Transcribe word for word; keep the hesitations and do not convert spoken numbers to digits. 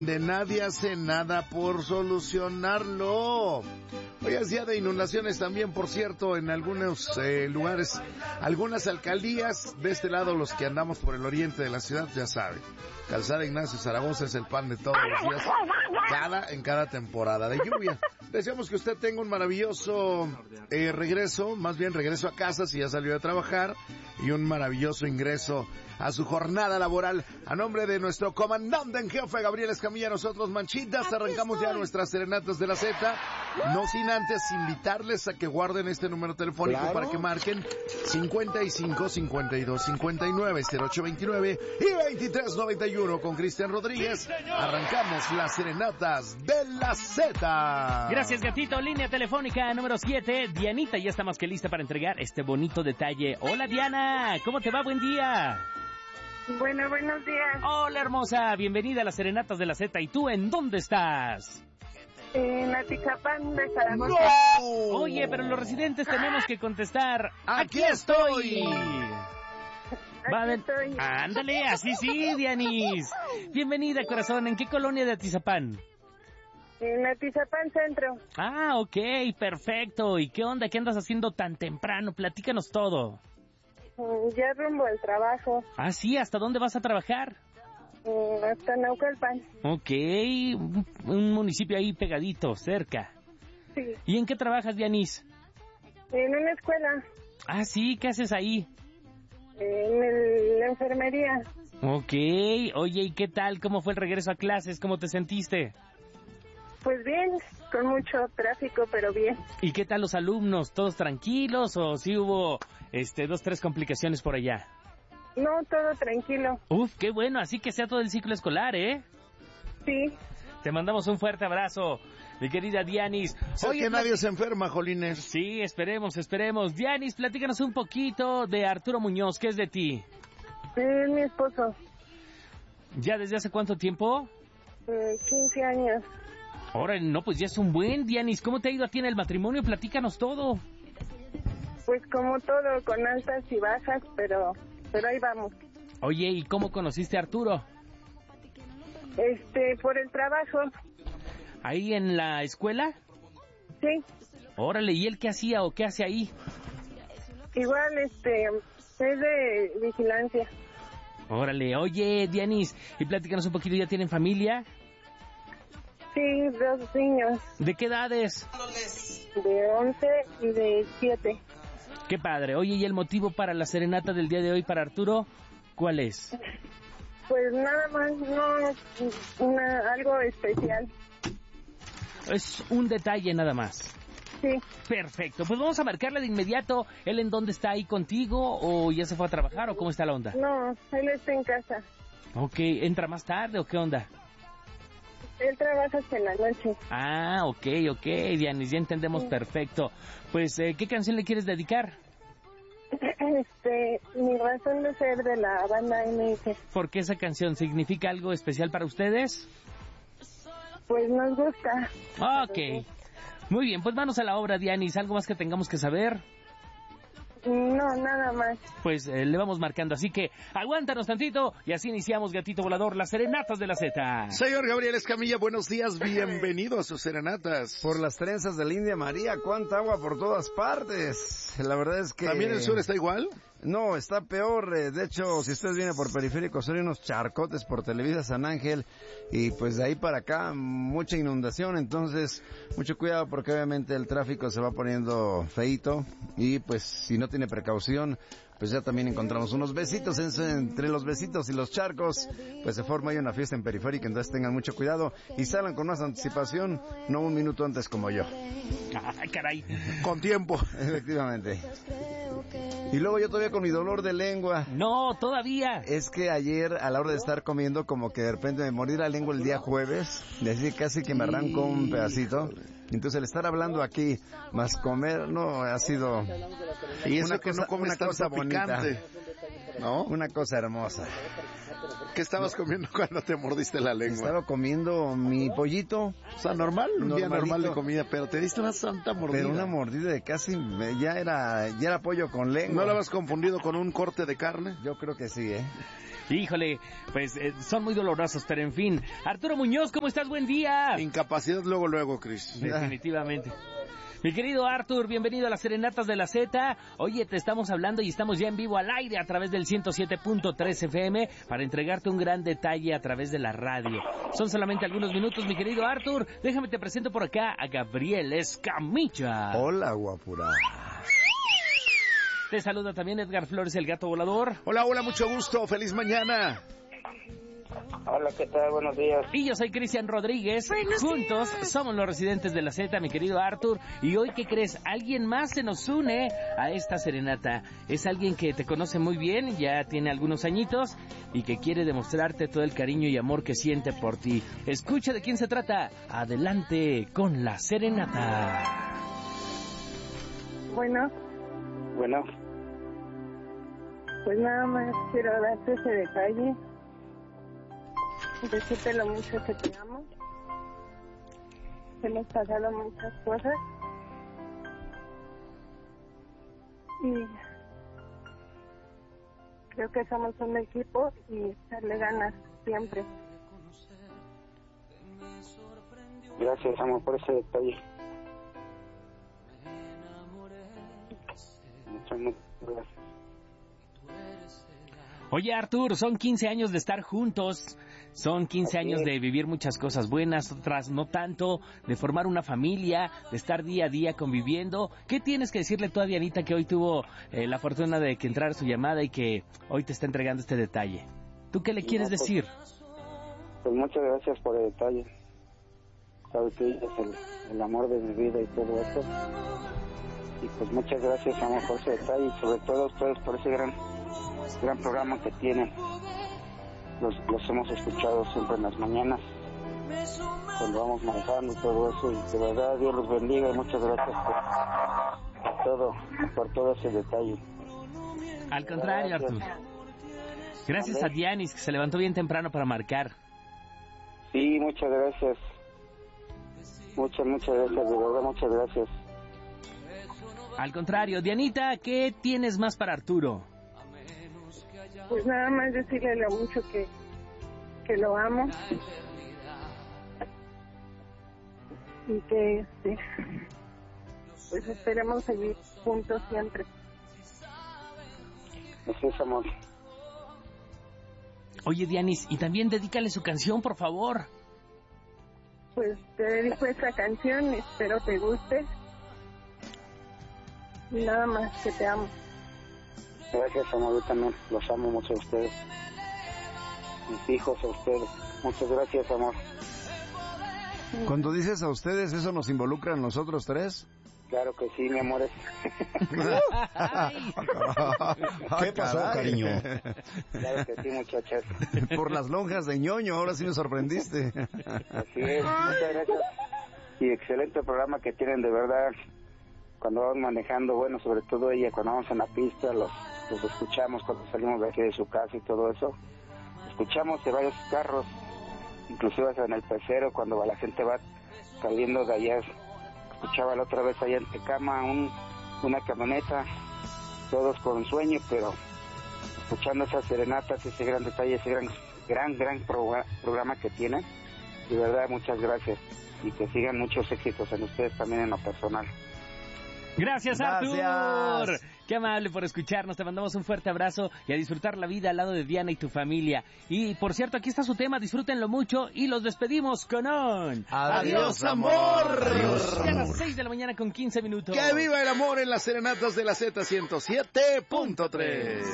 de nadie hace nada por solucionarlo. Hoy es día de inundaciones también, por cierto, en algunos eh, lugares, algunas alcaldías de este lado, los que andamos por el oriente de la ciudad, ya saben. Calzada Ignacio Zaragoza es el pan de todos los días, cada, en cada temporada de lluvia. Deseamos que usted tenga un maravilloso eh, regreso, más bien regreso a casa si ya salió de trabajar, y un maravilloso ingreso a su jornada laboral. A nombre de nuestro comandante en jefe, Gabriel Escamilla, nosotros Manchitas, arrancamos ya nuestras serenatas de la Z, no sin antes invitarles a que guarden este número telefónico, claro, para que marquen cincuenta y cinco, cincuenta y dos, cincuenta y nueve, cero ocho veintinueve y veintitrés noventa y uno con Cristian Rodríguez. Arrancamos las serenatas de la Z. Gracias, gatito. Línea telefónica número siete. Dianita ya está más que lista para entregar este bonito detalle. Hola, Diana, ¿cómo te va? Buen día. Bueno, buenos días. Hola, hermosa, bienvenida a las serenatas de la Z. ¿Y tú en dónde estás? En Atizapán de Zaragoza. ¡No! Oye, pero los residentes tenemos que contestar. ¡Aquí estoy! Aquí estoy. Ándale, así sí, Dianis. Bienvenida, corazón. ¿En qué colonia de Atizapán? En Atizapán Centro. Ah, ok, perfecto. ¿Y qué onda? ¿Qué andas haciendo tan temprano? Platícanos todo. Ya rumbo al trabajo. Ah, sí, ¿hasta dónde vas a trabajar? Hasta Naucalpan. Ok, un municipio ahí pegadito, cerca. Sí. ¿Y en qué trabajas, Dianis? En una escuela. Ah, sí, ¿qué haces ahí? En el, la enfermería. Ok, oye, ¿y qué tal? ¿Cómo fue el regreso a clases? ¿Cómo te sentiste? Pues bien, con mucho tráfico, pero bien. ¿Y qué tal los alumnos? ¿Todos tranquilos o sí hubo este dos, tres complicaciones por allá? No, todo tranquilo. Uf, qué bueno, así que sea todo el ciclo escolar, ¿eh? Sí. Te mandamos un fuerte abrazo, mi querida Dianis. Oye, que nadie se enferma, Jolines. Sí, esperemos, esperemos. Dianis, platícanos un poquito de Arturo Muñoz, ¿qué es de ti? Es mi esposo. ¿Ya desde hace cuánto tiempo? Eh, quince años. Ahora, no, pues ya es un buen, Dianis. ¿Cómo te ha ido a ti en el matrimonio? Platícanos todo. Pues como todo, con altas y bajas, pero... Pero ahí vamos. Oye, ¿y cómo conociste a Arturo? Este, por el trabajo. ¿Ahí en la escuela? Sí. Órale, ¿y él qué hacía o qué hace ahí? Igual, este, es de vigilancia. Órale, oye, Dianis, y platícanos un poquito, ¿ya tienen familia? Sí, dos niños. ¿De qué edades? De once y de siete. Qué padre. Oye, ¿y el motivo para la serenata del día de hoy para Arturo, cuál es? Pues nada más, no, una, algo especial. Es un detalle nada más. Sí. Perfecto, pues vamos a marcarle de inmediato. ¿Él en dónde está ahí contigo o ya se fue a trabajar o cómo está la onda? No, él está en casa. Ok, ¿entra más tarde o qué onda? Él trabaja hasta en la noche. Ah, ok, ok, Dianis, ya entendemos, sí. Perfecto. Pues, eh, ¿qué canción le quieres dedicar? Este, mi razón de ser de la banda M S. ¿Por qué esa canción? ¿Significa algo especial para ustedes? Pues nos gusta. Ok, muy bien, pues manos a la obra, Dianis. ¿Algo más que tengamos que saber? No, nada más. Pues eh, le vamos marcando, así que aguántanos tantito y así iniciamos, gatito volador, las serenatas de la Z. Señor Gabriel Escamilla, buenos días, bienvenido a sus serenatas. Por las trenzas de la India María, cuánta agua por todas partes. La verdad es que... ¿También el sur está igual? No, está peor. De hecho, si usted viene por Periférico Sur, hay unos charcotes por Televisa San Ángel y pues de ahí para acá mucha inundación. Entonces, mucho cuidado porque obviamente el tráfico se va poniendo feito y pues si no tiene precaución, pues ya también encontramos unos besitos. Entre los besitos y los charcos, pues se forma ahí una fiesta en Periférica. Entonces tengan mucho cuidado y salgan con más anticipación, no un minuto antes como yo. Ah, caray, con tiempo. Efectivamente. Y luego yo todavía con mi dolor de lengua. No, todavía. Es que ayer a la hora de estar comiendo como que de repente me morí la lengua el día jueves. Y así casi que me arrancó un pedacito. Entonces el estar hablando aquí más comer, no, ha sido... Y eso una que cosa, no comes una cosa picante, bonita, ¿no? Una cosa hermosa. ¿Qué estabas comiendo cuando te mordiste la lengua? Estaba comiendo mi pollito. O sea, normal, un Normalito. día normal de comida, pero te diste una santa mordida. Pero una mordida de casi, ya era, ya era pollo con lengua. ¿No lo habías confundido con un corte de carne? Yo creo que sí, ¿eh? Híjole, pues eh, son muy dolorosos, pero en fin. Arturo Muñoz, ¿cómo estás? Buen día. Incapacidad luego, luego, Cris. Definitivamente. Mi querido Artur, bienvenido a las Serenatas de la Z. Oye, te estamos hablando y estamos ya en vivo al aire a través del ciento siete punto tres F M para entregarte un gran detalle a través de la radio. Son solamente algunos minutos, mi querido Artur. Déjame te presento por acá a Gabriel Escamilla. Hola, guapura. Te saluda también Edgar Flores, el gato volador. Hola, hola, mucho gusto. Feliz mañana. Hola, ¿qué tal? Buenos días. Y yo soy Cristian Rodríguez. Juntos somos los residentes de la Z, mi querido Artur. Y hoy, ¿qué crees? Alguien más se nos une a esta serenata. Es alguien que te conoce muy bien, ya tiene algunos añitos y que quiere demostrarte todo el cariño y amor que siente por ti. Escucha de quién se trata. Adelante con la serenata. Bueno, Bueno, pues nada más quiero darte ese detalle. Decirte lo mucho que te amo. Hemos pasado muchas cosas. Y creo que somos un equipo y echarle ganas siempre. gracias, amor, por ese detalle. Muchas, muchas gracias. Oye, Artur, son quince años de estar juntos, son quince Así años es. de vivir muchas cosas buenas, otras no tanto, de formar una familia, de estar día a día conviviendo. ¿Qué tienes que decirle tú a Dianita que hoy tuvo eh, la fortuna de que entrara su llamada y que hoy te está entregando este detalle? ¿Tú qué le quieres No, pues, decir? Pues muchas gracias por el detalle. Sabes que ella es el, el amor de mi vida y todo esto. Y pues muchas gracias, amor, por ese detalle y sobre todo a ustedes por ese gran, gran programa que tienen. Los, los hemos escuchado siempre en las mañanas, cuando vamos manejando y todo eso. Y de verdad, Dios los bendiga y muchas gracias por, por todo, por todo ese detalle. Al contrario, Gracias. Artur. Gracias a Dianis, que se levantó bien temprano para marcar. Sí, muchas gracias. Muchas, muchas gracias, de verdad, muchas gracias. Al contrario, Dianita, ¿qué tienes más para Arturo? Pues nada más decirle lo mucho que, que lo amo. Y que este, pues esperemos seguir juntos siempre. Así es, amor. Oye, Dianis, y también dedícale su canción, por favor. Pues te dedico esta canción, espero te guste. Y nada más, que te amo. Gracias, amor, yo también los amo mucho a ustedes. Mis hijos, a ustedes. Muchas gracias, amor. Cuando dices a ustedes, ¿eso nos involucra a nosotros tres? Claro que sí, mi amor. Ay. ¿Qué pasó, cariño? Claro que sí, muchachas. Por las lonjas de ñoño, ahora sí me sorprendiste. Así es, muchas gracias. Y excelente programa que tienen, de verdad. Cuando vamos manejando, bueno, sobre todo ella, cuando vamos en la pista, los, los escuchamos cuando salimos de aquí de su casa y todo eso. Escuchamos de varios carros, inclusive en el pecero, cuando la gente va saliendo de allá. Escuchaba la otra vez allá en Tecama un, una camioneta, todos con sueño, pero escuchando esas serenatas, ese gran detalle, ese gran, gran, gran programa, programa que tienen. De verdad, muchas gracias. Y que sigan muchos éxitos en ustedes también en lo personal. Gracias, Artur. Gracias. Qué amable por escucharnos. Te mandamos un fuerte abrazo y a disfrutar la vida al lado de Diana y tu familia. Y, por cierto, aquí está su tema. Disfrútenlo mucho y los despedimos con un... ¡Adiós, amor! Adiós. Ya a las seis de la mañana con quince minutos. ¡Que viva el amor en las serenatas de la Z ciento siete punto tres!